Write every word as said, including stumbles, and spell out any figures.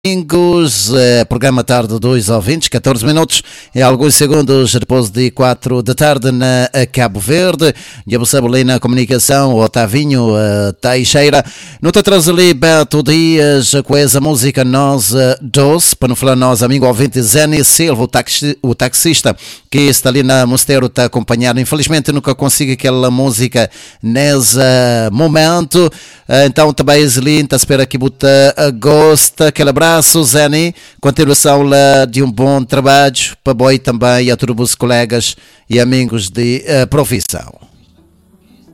Domingos, eh, programa tarde dois ao vinte, catorze minutos e alguns segundos depois de quatro da tarde na eh, Cabo Verde. E eu sabe ali na comunicação, o Otavinho uh, Teixeira. No te traz ali Beto Dias com essa música Nós uh, Doce, para não falar nós, amigo ouvinte, Zé Silva, o, taxi, o taxista que está ali na Mosteiro, está acompanhado. Infelizmente nunca consigo aquela música nesse uh, momento. Uh, então também ali, está espera que buta uh, gosta, aquele abraço. Suzane, continuação lá de um bom trabalho para boi também e a todos os colegas e amigos de uh, profissão.